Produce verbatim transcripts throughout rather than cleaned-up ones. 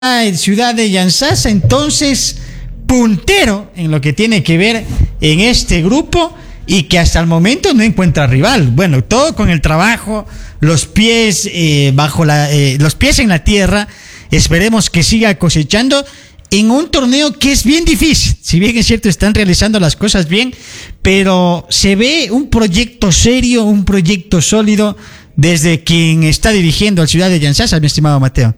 Ciudad de Yantzaza, entonces puntero en lo que tiene que ver en este grupo y que hasta el momento no encuentra rival. Bueno, todo con el trabajo, los pies eh, bajo la, eh, los pies en la tierra. Esperemos que siga cosechando en un torneo que es bien difícil. Si bien es cierto, están realizando las cosas bien, pero se ve un proyecto serio, un proyecto sólido desde quien está dirigiendo al Ciudad de Yantzaza, mi estimado Mateo.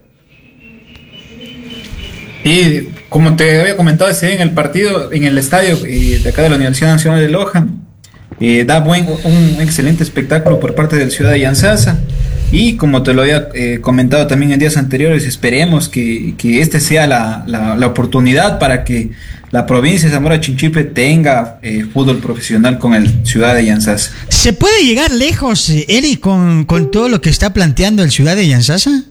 Y como te había comentado ese día en el partido, en el estadio eh, de acá de la Universidad Nacional de Loja, eh, da buen, un excelente espectáculo por parte del Ciudad de Yantzaza. Y como te lo había eh, comentado también en días anteriores, esperemos que, que este sea la, la, la oportunidad para que la provincia de Zamora Chinchipe tenga eh, fútbol profesional con el Ciudad de Yantzaza. ¿Se puede llegar lejos, Eri, con, con todo lo que está planteando el Ciudad de Yantzaza?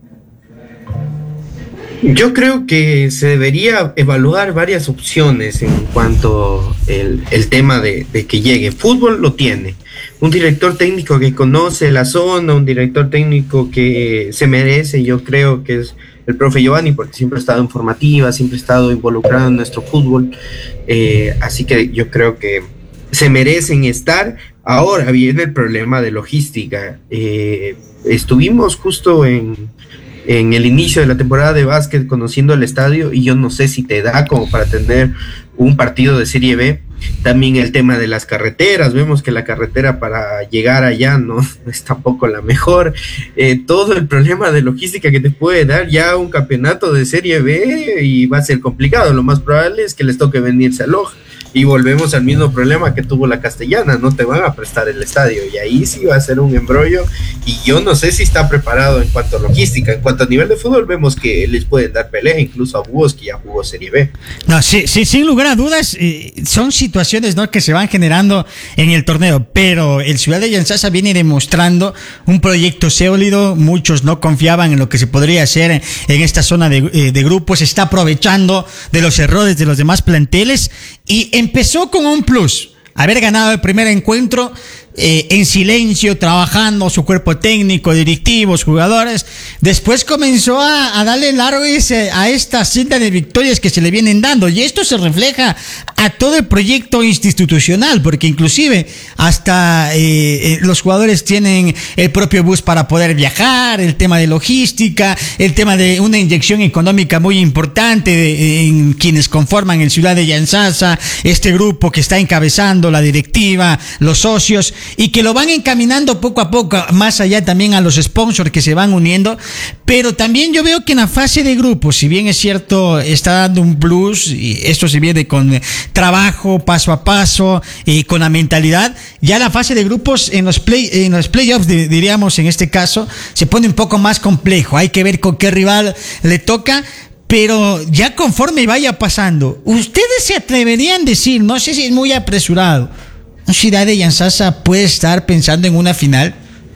Yo creo que se debería evaluar varias opciones en cuanto el, el tema de, de que llegue. Fútbol lo tiene. Un director técnico que conoce la zona, un director técnico que se merece, yo creo que es el profe Giovanni, porque siempre ha estado en formativa, siempre ha estado involucrado en nuestro fútbol. Eh, así que yo creo que se merecen estar. Ahora viene el problema de logística. Eh, estuvimos justo en... en el inicio de la temporada de básquet conociendo el estadio y yo no sé si te da como para tener un partido de Serie B. También el tema de las carreteras, vemos que la carretera para llegar allá no es tampoco la mejor. Eh, todo el problema de logística que te puede dar ya un campeonato de Serie B y va a ser complicado. Lo más probable es que les toque venirse a Loja. Y volvemos al mismo problema que tuvo la Castellana, no te van a prestar el estadio y ahí sí va a ser un embrollo y yo no sé si está preparado en cuanto a logística. En cuanto a nivel de fútbol vemos que les pueden dar pelea incluso a Búhos que ya jugó Serie B. No, sí, sí, sin lugar a dudas eh, son situaciones, ¿no?, que se van generando en el torneo, pero el Ciudad de Yantzaza viene demostrando un proyecto sólido. Muchos no confiaban en lo que se podría hacer en, en esta zona de, eh, de grupos, está aprovechando de los errores de los demás planteles y empezó con un plus, haber ganado el primer encuentro eh, en silencio, trabajando su cuerpo técnico, directivos, jugadores. Después comenzó a, a darle largo ese, a esta cinta de victorias que se le vienen dando, y esto se refleja a todo el proyecto institucional, porque inclusive hasta eh, eh, los jugadores tienen el propio bus para poder viajar, el tema de logística, el tema de una inyección económica muy importante de, en quienes conforman el Ciudad de Yantzaza, este grupo que está encabezando la directiva, los socios, y que lo van encaminando poco a poco, más allá también a los sponsors que se van uniendo. Pero también yo veo que en la fase de grupos, si bien es cierto, está dando un plus, y esto se viene con trabajo paso a paso y con la mentalidad, ya la fase de grupos en los play, en los playoffs, diríamos en este caso, se pone un poco más complejo. Hay que ver con qué rival le toca. Pero ya conforme vaya pasando, ¿ustedes se atreverían a decir, no sé si es muy apresurado, ¿un Ciudad de Yantzaza puede estar pensando en una final?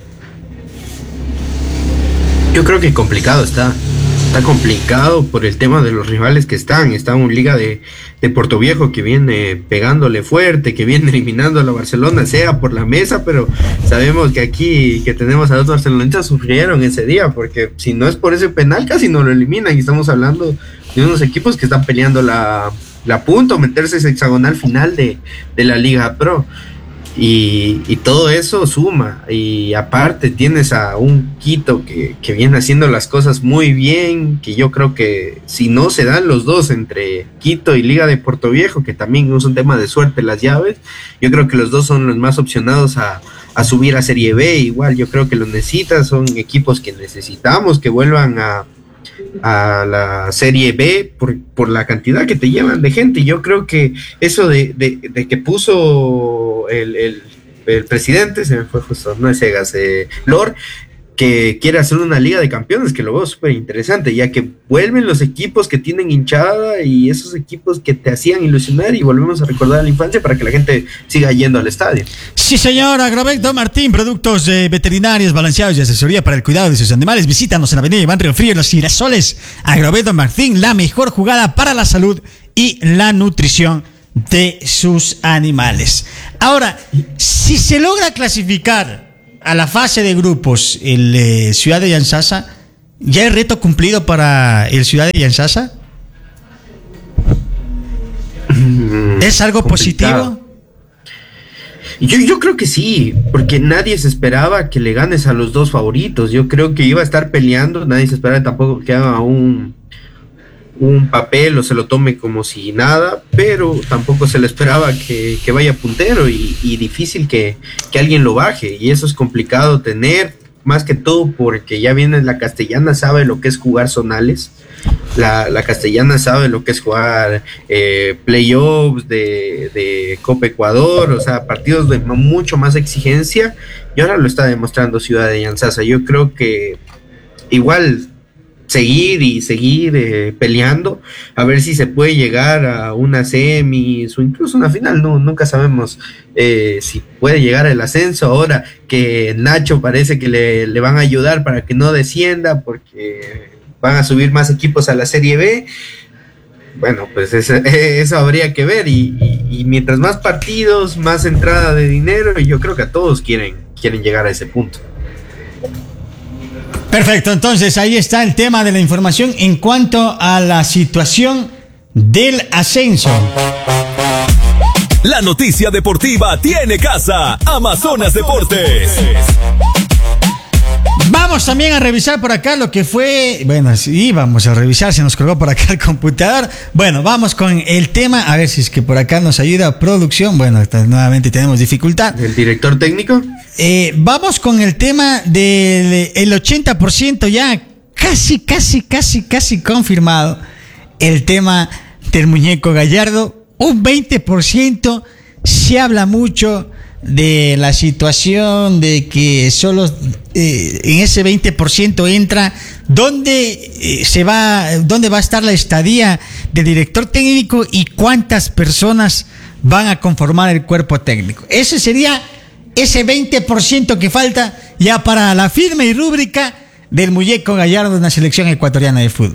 Yo creo que complicado está. Está complicado por el tema de los rivales que están. Está un Liga de, de Puerto Viejo que viene pegándole fuerte, que viene eliminando a la Barcelona, sea por la mesa, pero sabemos que aquí que tenemos a los barcelonistas sufrieron ese día, porque si no es por ese penal casi no lo eliminan, y estamos hablando de unos equipos que están peleando la, la punta o meterse ese hexagonal final de, de la Liga Pro. Y, y todo eso suma, y aparte tienes a un Quito que, que viene haciendo las cosas muy bien, que yo creo que si no se dan los dos entre Quito y Liga de Puerto Viejo, que también es un tema de suerte las llaves, yo creo que los dos son los más opcionados a, a subir a Serie B. Igual yo creo que los necesitan, son equipos que necesitamos que vuelvan a a la Serie B por, por la cantidad que te llevan de gente. Yo creo que eso de, de, de que puso el, el, el presidente, se me fue justo, no es Egas, eh, Lord, que quiere hacer una liga de campeones, que lo veo súper interesante, ya que vuelven los equipos que tienen hinchada y esos equipos que te hacían ilusionar, y volvemos a recordar la infancia para que la gente siga yendo al estadio. Sí, señor. Agrovet Don Martín, productos eh, veterinarios balanceados y asesoría para el cuidado de sus animales. Visítanos en la avenida Iván Río Frío, en Los Girasoles. Agrovet Don Martín, la mejor jugada para la salud y la nutrición de sus animales. Ahora, si se logra clasificar a la fase de grupos el eh, Ciudad de Yantzaza, ¿Ya el reto cumplido para el Ciudad de Yanzasa? ¿Es algo complicado. positivo? Yo, yo creo que sí, porque nadie se esperaba que le ganes a los dos favoritos. Yo creo que iba a estar peleando, nadie se esperaba tampoco que haga un, un papel o se lo tome como si nada, pero tampoco se le esperaba que, que vaya puntero y, y difícil que, que alguien lo baje. Y eso es complicado tener, más que todo porque ya viene la Castellana, sabe lo que es jugar zonales. La, la Castellana sabe lo que es jugar eh, playoffs de, de Copa Ecuador, o sea, partidos de mucho más exigencia, y ahora lo está demostrando Ciudad de Yanzasa. Yo creo que igual seguir y seguir eh, peleando, a ver si se puede llegar a una semis o incluso una final, no, nunca sabemos eh, si puede llegar el ascenso, ahora que Nacho parece que le, le van a ayudar para que no descienda, porque van a subir más equipos a la Serie B. Bueno, pues eso, eso habría que ver, y, y, y mientras más partidos, más entrada de dinero, y yo creo que a todos quieren, quieren llegar a ese punto. Perfecto, entonces ahí está el tema de la información en cuanto a la situación del ascenso. La noticia deportiva tiene casa, Amazonas Deportes. Vamos también a revisar por acá lo que fue, bueno, sí, vamos a revisar, se nos colgó por acá el computador. Bueno, vamos con el tema, a ver si es que por acá nos ayuda producción. Bueno, nuevamente tenemos dificultad. ¿El director técnico? Eh, vamos con el tema del el ochenta por ciento ya casi, casi, casi, casi confirmado. El tema del muñeco Gallardo, un veinte por ciento, se habla mucho de la situación de que solo eh, en ese veinte por ciento entra dónde eh, se va, dónde va a estar la estadía del director técnico y cuántas personas van a conformar el cuerpo técnico. Ese sería ese veinte por ciento que falta ya para la firma y rúbrica del muñeco Gallardo en la selección ecuatoriana de fútbol.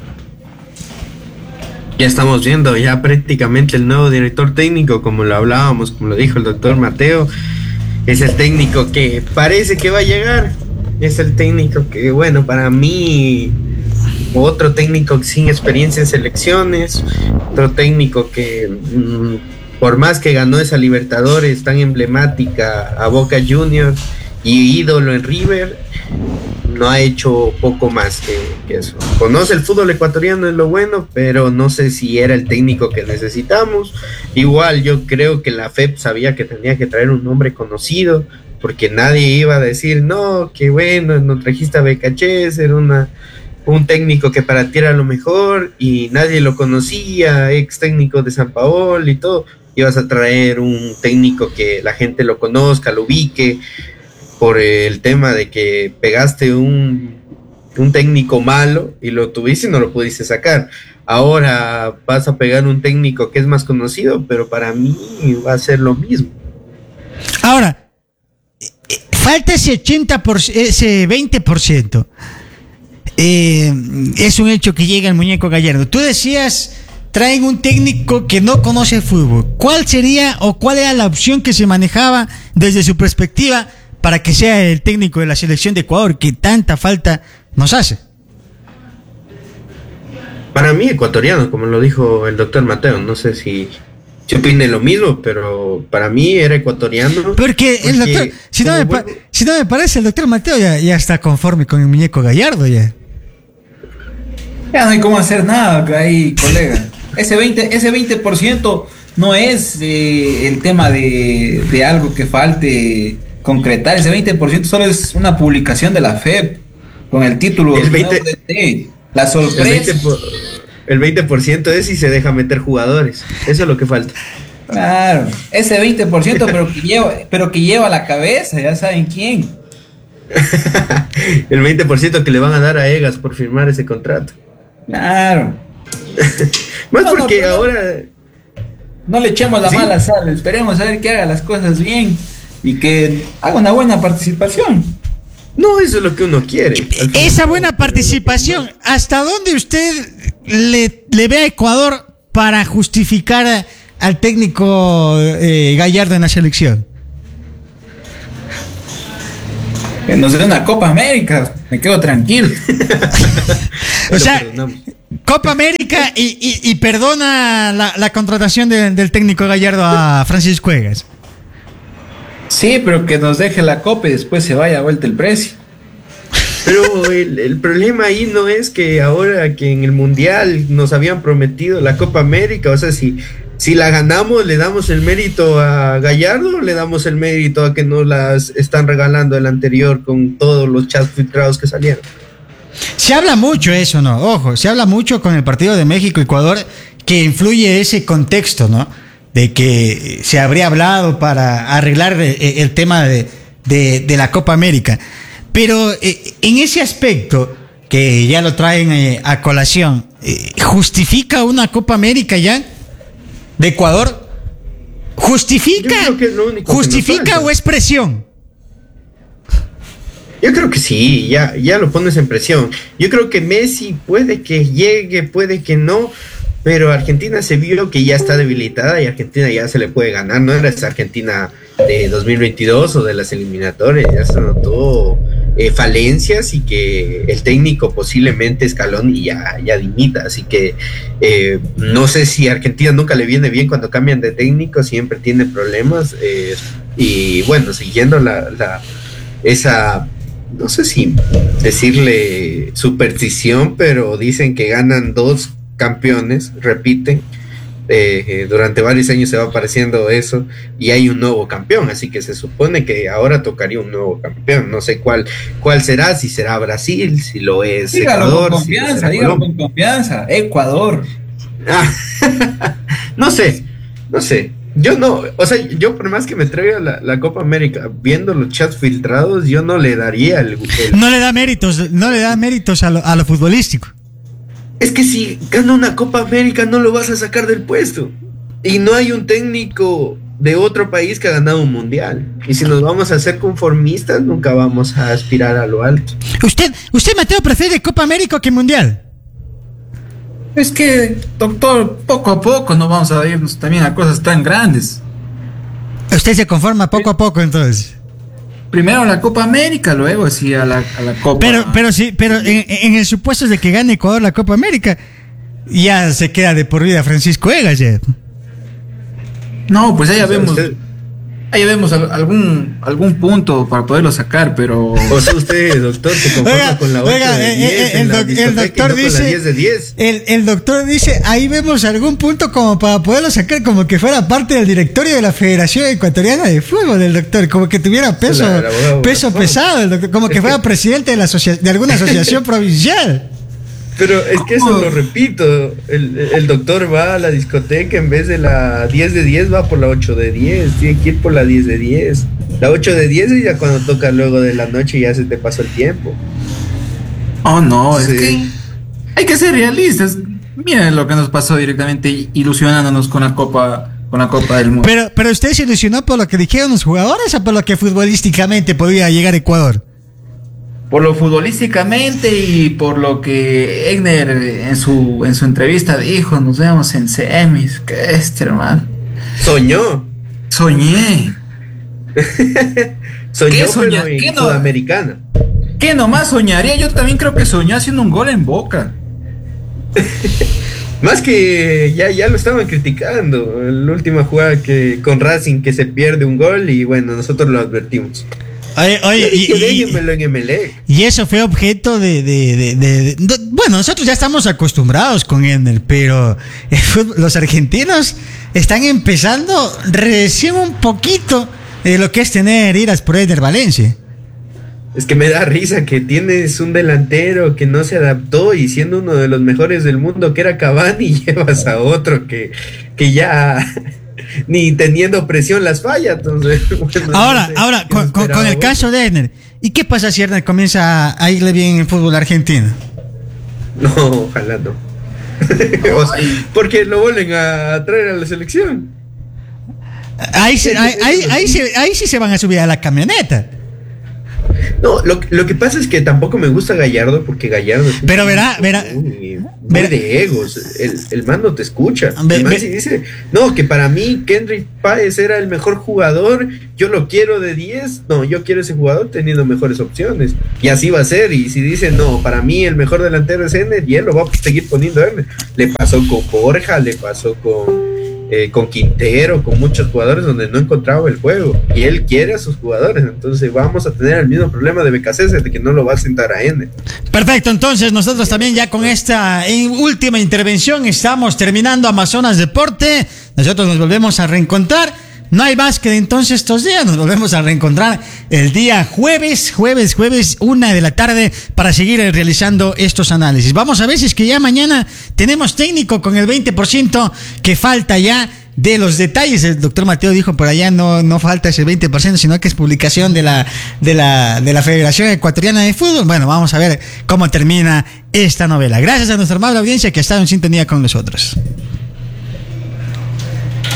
Ya estamos viendo ya prácticamente el nuevo director técnico, como lo hablábamos, como lo dijo el doctor Mateo. Es el técnico que parece que va a llegar. Es el técnico que, bueno, para mí, otro técnico sin experiencia en selecciones, otro técnico que, mmm, por más que ganó esa Libertadores tan emblemática a Boca Juniors y ídolo en River, no ha hecho poco más que, que eso. Conoce el fútbol ecuatoriano, es lo bueno, pero no sé si era el técnico que necesitamos. Igual yo creo que la F E P sabía que tenía que traer un nombre conocido, porque nadie iba a decir, no, qué bueno, no trajiste a Becachés, era una, un técnico que para ti era lo mejor, y nadie lo conocía, ex técnico de San Paolo y todo. Ibas a traer un técnico que la gente lo conozca, lo ubique, por el tema de que pegaste un, un técnico malo y lo tuviste y no lo pudiste sacar. Ahora vas a pegar un técnico que es más conocido, pero para mí va a ser lo mismo. Ahora, falta ese ochenta por ciento, ese veinte por ciento. Eh, es un hecho que llega el muñeco Gallardo. Tú decías, traen un técnico que no conoce el fútbol. ¿Cuál sería o cuál era la opción que se manejaba desde su perspectiva para que sea el técnico de la selección de Ecuador que tanta falta nos hace? Para mí ecuatoriano, como lo dijo el doctor Mateo, no sé si, si opine lo mismo, pero para mí era ecuatoriano. Porque, porque el doctor, si no, me vuelvo... pa, si no me parece, el doctor Mateo ya, ya está conforme con el muñeco Gallardo ya. Ya no hay cómo hacer nada ahí, colega. Ese veinte, ese veinte por ciento no es eh, el tema de, de algo que falte concretar. Ese veinte por ciento solo es una publicación de la F E P con el título el veinte, de la sorpresa. El veinte, por, el veinte por ciento es si se deja meter jugadores. Eso es lo que falta. Claro, ese veinte por ciento pero que lleva, pero que lleva la cabeza, ya saben quién. El veinte por ciento que le van a dar a Egas por firmar ese contrato. Claro. Más no, porque no, ahora no le echemos la ¿sí? mala sal, esperemos a ver que haga las cosas bien y que haga una buena participación. No, eso es lo que uno quiere. Esa buena participación, ¿hasta dónde usted le, le ve a Ecuador para justificar a, al técnico eh, Gallardo en la selección? Que nos dé una Copa América, me quedo tranquilo. O sea, Copa América y, y, y perdona la, la contratación de, del técnico Gallardo a Francisco Egas. Sí, pero que nos deje la Copa y después se vaya a vuelta el precio. Pero el, el problema ahí no es que ahora que en el Mundial nos habían prometido la Copa América, o sea, si, si la ganamos, ¿le damos el mérito a Gallardo o le damos el mérito a que nos las están regalando el anterior con todos los chats filtrados que salieron? Se habla mucho eso, ¿no? Ojo, se habla mucho con el partido de México-Ecuador que influye ese contexto, ¿no? De que se habría hablado para arreglar el, el tema de, de, de la Copa América. Pero eh, en ese aspecto, que ya lo traen eh, a colación, eh, ¿justifica una Copa América ya de Ecuador? ¿Justifica? Yo creo que es lo único ¿Justifica que nos falta. o es presión? Yo creo que sí, ya, ya lo pones en presión. Yo creo que Messi puede que llegue, puede que no, pero Argentina se vio que ya está debilitada y Argentina ya se le puede ganar. No era esa Argentina de dos mil veintidós o de las eliminatorias, ya se notó eh, falencias y que el técnico posiblemente Scaloni ya, ya dimita. Así que eh, no sé si a Argentina nunca le viene bien cuando cambian de técnico, siempre tiene problemas. Eh, y bueno, siguiendo la, la esa... no sé si decirle superstición, pero dicen que ganan dos campeones, repiten, eh, eh, durante varios años se va apareciendo eso y hay un nuevo campeón, así que se supone que ahora tocaría un nuevo campeón, no sé cuál cuál será, si será Brasil, si lo es dígalo Ecuador, con confianza, si dígalo con confianza, Ecuador. Ah, no sé, no sé. Yo no, o sea, yo por más que me traiga la, la Copa América, viendo los chats filtrados, yo no le daría el... el... No le da méritos, no le da méritos a lo, a lo futbolístico. Es que si gana una Copa América no lo vas a sacar del puesto. Y no hay un técnico de otro país que ha ganado un mundial. Y si nos vamos a hacer conformistas, nunca vamos a aspirar a lo alto. ¿Usted, usted Mateo, prefiere Copa América que Mundial? Es que, doctor, poco a poco no vamos a irnos también a cosas tan grandes. Usted se conforma poco a poco, entonces. Primero la Copa América, luego sí a la, a la Copa. Pero, pero sí, pero en, en el supuesto de que gane Ecuador la Copa América, ya se queda de por vida Francisco Egas. Ya. No, pues ahí ya vemos, Usted... ahí vemos algún algún punto para poderlo sacar, pero... O sea, usted, doctor, se conforma Oiga, con la ocho oiga, de eh, diez eh, en el, la doc- el discoteca doctor y no con la dice, diez de diez. El, el doctor dice, ahí vemos algún punto como para poderlo sacar, como que fuera parte del directorio de la Federación Ecuatoriana de Fútbol, del doctor, como que tuviera peso, Claro, abogado, peso abogado. pesado, el doctor, como que fuera presidente de, la asocia- de alguna asociación provincial. Pero es que eso lo repito, el, el doctor va a la discoteca en vez de la diez de diez, va por la ocho de diez, tiene que ir por la diez de diez. La ocho de diez es ya cuando toca luego de la noche ya se te pasó el tiempo. Oh, no, Sí. es que hay que ser realistas. Miren lo que nos pasó directamente ilusionándonos con la Copa, con la Copa del Mundo. Pero, pero usted se ilusionó por lo que dijeron los jugadores o por lo que futbolísticamente podía llegar a Ecuador. Por lo futbolísticamente y por lo que Egner en su en su entrevista dijo, nos vemos en semis, que este hermano. Soñó. Soñé. Soñó, ¿Qué soña- pero en qué no? Sudamericana. ¿Qué nomás soñaría? Yo también creo que soñó haciendo un gol en Boca. Más que ya, ya lo estaban criticando. La última jugada que con Racing que se pierde un gol y bueno, nosotros lo advertimos. Oye, oye, Yo dije, y, y- déjenmelo en M L E. y eso fue objeto de, de, de- de- de- bueno, nosotros ya estamos acostumbrados con Enel, pero el fútbol- los argentinos están empezando recién un poquito de lo que es tener iras por Eder Valencia. Es que me da risa que tienes un delantero que no se adaptó y siendo uno de los mejores del mundo que era Cavani, llevas a otro que, que ya ni teniendo presión las falla. Entonces, bueno, Ahora, no sé ahora, qué con, con- con esperaba el vos. caso de Enel, ¿y qué pasa si Enel comienza a irle bien en el fútbol argentino? No, ojalá no. O sea, porque lo vuelven a traer a la selección. Ahí, se- ahí, ahí, ahí se- ahí sí se van a subir a la camioneta. No, lo, lo que pasa es que tampoco me gusta Gallardo, porque Gallardo es pero verá, verá, muy, muy verá, de egos. El, el man no te escucha. Ve, el man ve, sí dice, no, que para mí Kendrick Páez era el mejor jugador, yo lo quiero de diez, no, yo quiero ese jugador teniendo mejores opciones. Y así va a ser. Y si dice, no, para mí el mejor delantero es Ender, y él lo va a seguir poniendo Ender. Le pasó con Borja, le pasó con... Eh, con Quintero, con muchos jugadores donde no encontraba el juego, y él quiere a sus jugadores. Entonces vamos a tener el mismo problema de B K C, de que no lo va a sentar a Ender. Perfecto, entonces nosotros también ya con esta eh, última intervención estamos terminando Amazonas Deporte. Nosotros nos volvemos a reencontrar. No hay más que entonces estos días. Nos volvemos a reencontrar el día jueves, jueves, jueves, una de la tarde, para seguir realizando estos análisis. Vamos a ver si es que ya mañana tenemos técnico con el veinte por ciento que falta ya de los detalles. El doctor Mateo dijo por allá, no, no falta ese veinte por ciento, sino que es publicación de la, de la, de la Federación Ecuatoriana de Fútbol. Bueno, vamos a ver cómo termina esta novela. Gracias a nuestra amable audiencia que ha estado en sintonía con nosotros.